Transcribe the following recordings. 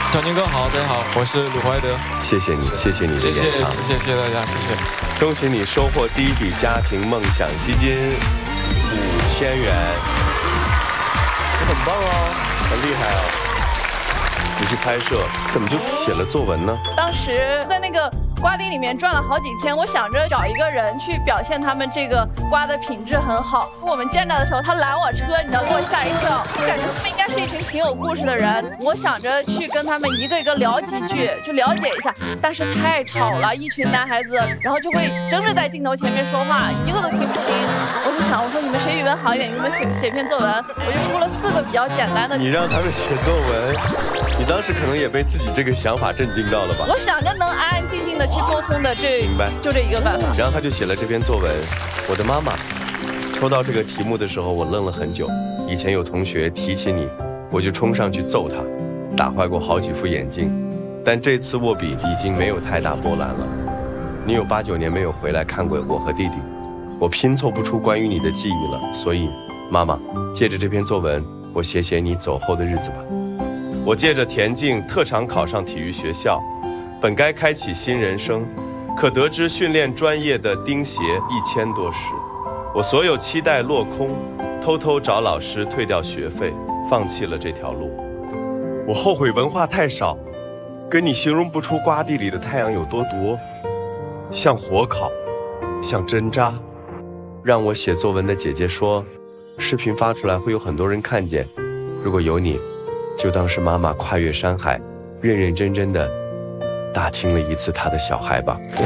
小宁哥好，大家好，我是鲁怀德。 谢谢你，谢谢你的谢谢演唱， 谢谢大家，谢谢。 恭喜你收获第一笔家庭梦想基金5000元，你很棒哦，很厉害哦。你去拍摄，怎么就写了作文呢？ 当时在那个瓜地里面转了好几天，我想着找一个人去表现他们这个瓜的品质很好。我们见到的时候，他拦我车，你知道，给我吓一跳。我感觉他们应该是一群挺有故事的人。我想着去跟他们一个一个聊几句，去了解一下，但是太吵了，一群男孩子，然后就会争着在镜头前面说话，一个都听不清。我就想，我说你们谁语文好一点，你们写篇作文。我就出了4个比较简单的。 你让他们写作文，你当时可能也被自己这个想法震惊到了吧？ 我想着能安安静静的去沟通的， 明白， 就这一个办法。 然后他就写了这篇作文。我的妈妈抽到这个题目的时候，我愣了很久。以前有同学提起你，我就冲上去揍他，打坏过好几副眼镜。但这次握笔已经没有太大波澜了。你有8、9年没有回来看过我和弟弟，我拼凑不出关于你的记忆了。所以，妈妈，借着这篇作文，我写写你走后的日子吧。我借着田径特长考上体育学校，本该开启新人生，可得知训练专业的钉鞋1000多时，我所有期待落空，偷偷找老师退掉学费，放弃了这条路。我后悔文化太少，跟你形容不出瓜地里的太阳有多毒，像火烤，像针扎。让我写作文的姐姐说，视频发出来会有很多人看见，如果有你，就当是妈妈跨越山海，认认真真的打听了一次她的小孩吧。哇！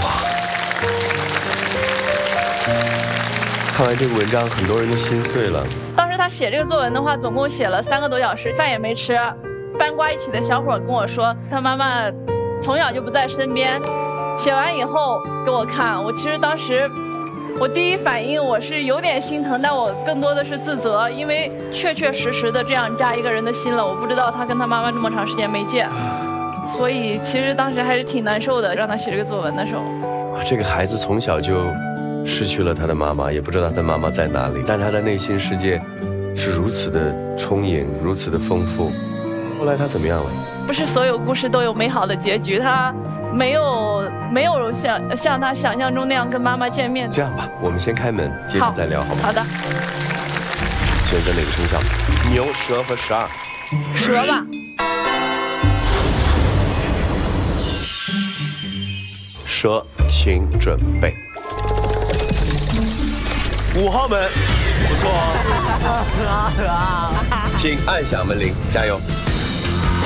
看完这个文章，很多人都心碎了。 当时他写这个作文的话，总共写了3个多小时，饭也没吃。搬瓜一起的小伙跟我说，他妈妈从小就不在身边。写完以后给我看，我其实当时我第一反应我是有点心疼，但我更多的是自责，因为确确实实的这样扎一个人的心了。我不知道他跟他妈妈这么长时间没见，所以其实当时还是挺难受的。让他写这个作文的时候， 这个孩子从小就失去了他的妈妈，也不知道他的妈妈在哪里，但他的内心世界是如此的充盈，如此的丰富。后来他怎么样了？ 不是所有故事都有美好的结局，他没有像他想象中那样跟妈妈见面。 这样吧，我们先开门，接着再聊好吗？ 好的。 选择哪个生肖？牛、蛇和12。 蛇吧。 蛇，请准备。5号门，不错哦。请按响门铃，加油。